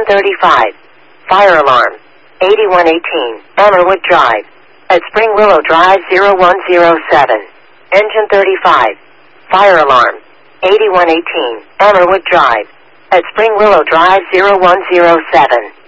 35. Fire alarm. 8118. Elmerwood Drive. At Spring Willow Drive 0107. Engine 35. Fire alarm. 8118. Elmerwood Drive. At Spring Willow Drive 0107.